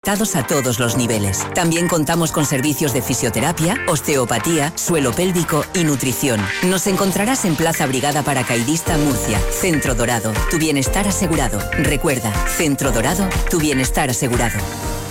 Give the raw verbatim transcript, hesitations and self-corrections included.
tratados a todos los niveles. También contamos con servicios de fisioterapia, osteopatía, suelo pélvico y nutrición. Nos encontrarás en Plaza Brigada Paracaidista, Murcia. Centro Dorado, tu bienestar asegurado. Recuerda, Centro Dorado, tu bienestar asegurado.